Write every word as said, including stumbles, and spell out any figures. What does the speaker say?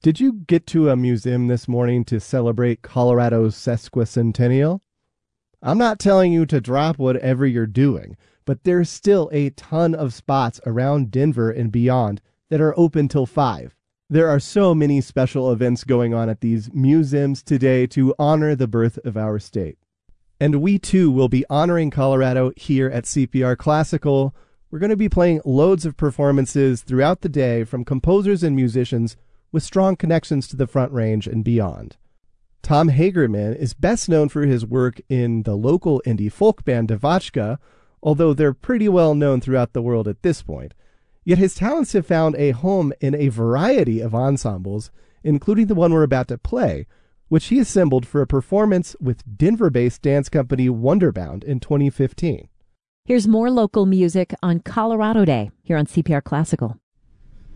Did you get to a museum this morning to celebrate Colorado's sesquicentennial? I'm not telling you to drop whatever you're doing, but there's still a ton of spots around Denver and beyond that are open till five. There are so many special events going on at these museums today to honor the birth of our state. And we too will be honoring Colorado here at C P R Classical. We're going to be playing loads of performances throughout the day from composers and musicians with strong connections to the Front Range and beyond. Tom Hagerman is best known for his work in the local indie folk band Devotchka, although they're pretty well known throughout the world at this point. Yet his talents have found a home in a variety of ensembles, including the one we're about to play, which he assembled for a performance with Denver-based dance company Wonderbound in twenty fifteen. Here's more local music on Colorado Day here on C P R Classical.